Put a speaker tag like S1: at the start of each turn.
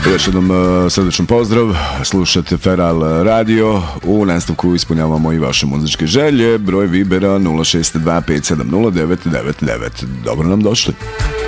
S1: Još jednom srdečan pozdrav, slušate Feral Radio, u nastavku ispunjavamo i vaše muzičke želje, broj Vibera 062 570 999. Dobro nam došli.